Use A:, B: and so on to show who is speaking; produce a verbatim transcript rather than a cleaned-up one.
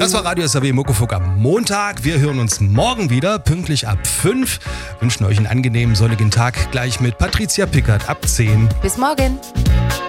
A: Das war Radio S R W Muckefuck am Montag. Wir hören uns morgen wieder, pünktlich ab fünf. Wünschen euch einen angenehmen sonnigen Tag gleich mit Patricia Pickert ab zehn.
B: Bis morgen.